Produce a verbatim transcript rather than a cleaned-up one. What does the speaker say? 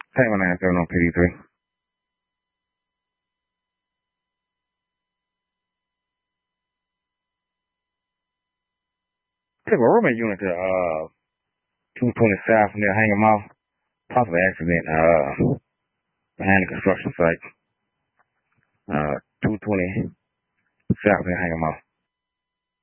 Tank one nine seven on P D three. Took a roommate unit to uh two twenty South near Hanger Mall. Possible accident uh behind the construction site. Uh two twenty South near Hanger Mall.